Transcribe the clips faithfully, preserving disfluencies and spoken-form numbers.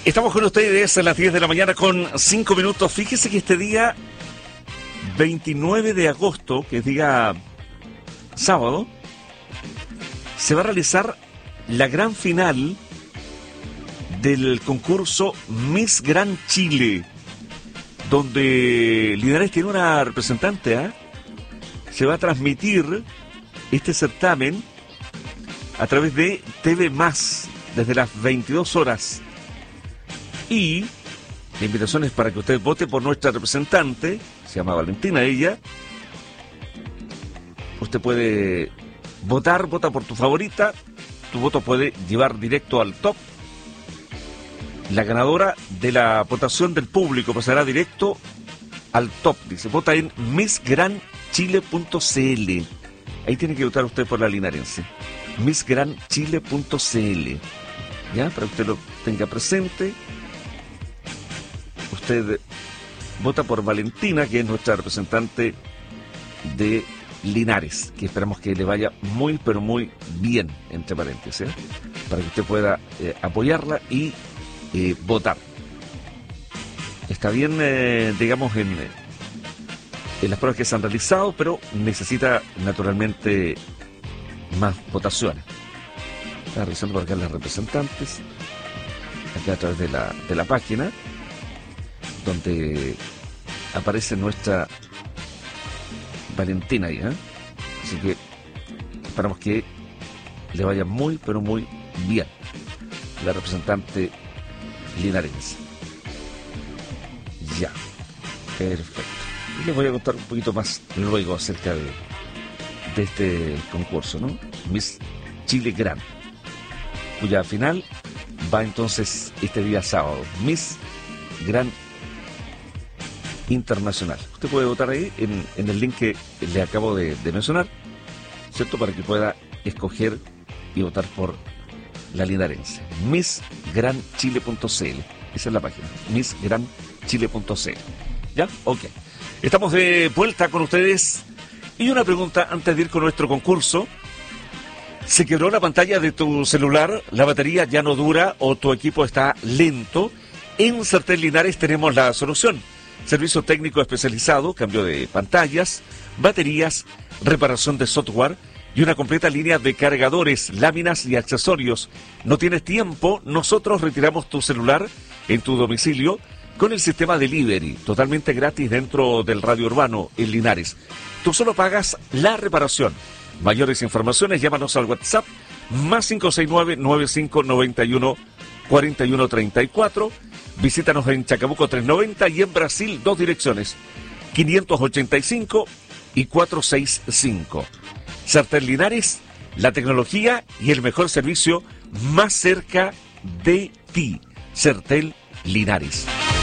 Estamos con ustedes a las diez de la mañana con cinco minutos. Fíjese que este día veintinueve de agosto, que es día sábado, se va a realizar la gran final del concurso Miss Gran Chile, donde Linares tiene una representante, ¿eh? Se va a transmitir este certamen a través de T V Más desde las veintidós horas. Y la invitación es para que usted vote por nuestra representante, se llama Valentina ella. Usted puede votar, vota por tu favorita, tu voto puede llevar directo al top. La ganadora de la votación del público pasará directo al top. Dice, vota en miss gran chile punto c l. Ahí tiene que votar usted por la linarense. miss gran chile punto c l. Ya, para que usted lo tenga presente. Usted vota por Valentina, que es nuestra representante de Linares, que esperamos que le vaya muy, pero muy bien, entre paréntesis, ¿eh? Para que usted pueda eh, apoyarla y eh, votar. Está bien, eh, digamos, en, en las pruebas que se han realizado, pero necesita, naturalmente, más votaciones. Está revisando por acá las representantes, acá a través de la, de la página, donde aparece nuestra Valentina ahí, ¿eh? Así que esperamos que le vaya muy, pero muy bien la representante linarense. Ya, perfecto. Y les voy a contar un poquito más luego acerca de, de este concurso, ¿no? Miss Chile Gran, cuya final va entonces este día sábado. Miss Gran Internacional. Usted puede votar ahí en, en el link que le acabo de, de mencionar, ¿cierto? Para que pueda escoger y votar por la linarense. miss gran chile punto c l. Esa es la página. miss gran chile punto c l. ¿Ya? Ok. Estamos de vuelta con ustedes. Y una pregunta antes de ir con nuestro concurso. ¿Se quebró la pantalla de tu celular? ¿La batería ya no dura o tu equipo está lento? En Certel Linares tenemos la solución. Servicio técnico especializado, cambio de pantallas, baterías, reparación de software y una completa línea de cargadores, láminas y accesorios. ¿No tienes tiempo? Nosotros retiramos tu celular en tu domicilio con el sistema Delivery, totalmente gratis dentro del radio urbano en Linares. Tú solo pagas la reparación. Mayores informaciones, llámanos al WhatsApp más cinco seis nueve, nueve cinco nueve uno, cuatro uno tres cuatro. Visítanos en Chacabuco trescientos noventa y en Brasil dos direcciones, quinientos ochenta y cinco y cuatrocientos sesenta y cinco. Certel Linares, la tecnología y el mejor servicio más cerca de ti. Certel Linares.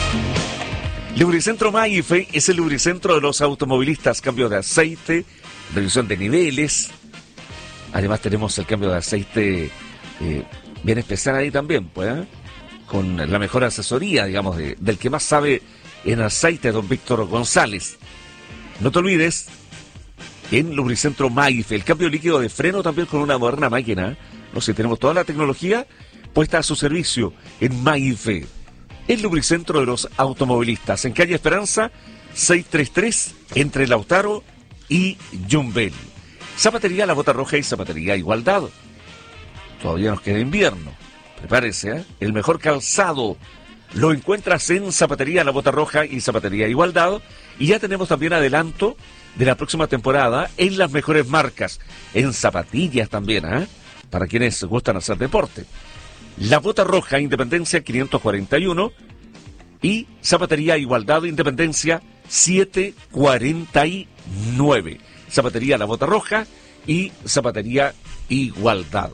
Lubricentro Maife es el lubricentro de los automovilistas. Cambio de aceite, revisión de niveles. Además tenemos el cambio de aceite eh, bien especial ahí también, pues, ¿eh? Con la mejor asesoría, digamos, de, del que más sabe en aceite, don Víctor González. No te olvides, en Lubricentro Maife, el cambio líquido de freno también con una moderna máquina. No sé, tenemos toda la tecnología puesta a su servicio en Maife, el Lubricentro de los automovilistas, en calle Esperanza, seiscientos treinta y tres, entre Lautaro y Yumbel. Zapatería La Bota Roja y Zapatería Igualdad. Todavía nos queda invierno. Prepárese, ¿eh? El mejor calzado lo encuentras en Zapatería La Bota Roja y Zapatería Igualdad. Y ya tenemos también adelanto de la próxima temporada en las mejores marcas, en zapatillas también, ¿eh? Para quienes gustan hacer deporte. La Bota Roja, Independencia quinientos cuarenta y uno y Zapatería Igualdad, Independencia setecientos cuarenta y nueve. Zapatería La Bota Roja y Zapatería Igualdad.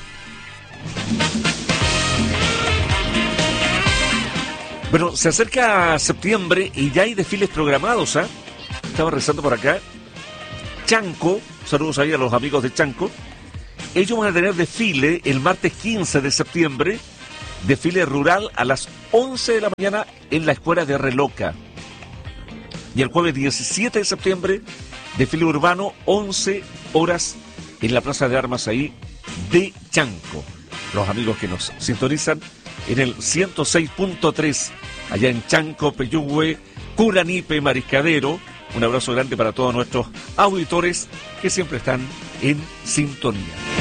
Bueno, se acerca septiembre y ya hay desfiles programados, ¿eh? Estaba rezando por acá. Chanco, saludos ahí a los amigos de Chanco. Ellos van a tener desfile el martes quince de septiembre, desfile rural a las once de la mañana en la escuela de Reloca. Y el jueves diecisiete de septiembre, desfile urbano, once horas en la Plaza de Armas ahí de Chanco. Los amigos que nos sintonizan en el ciento seis punto tres, allá en Chanco, Peyúgue, Curanipe, Mariscadero. Un abrazo grande para todos nuestros auditores que siempre están en sintonía.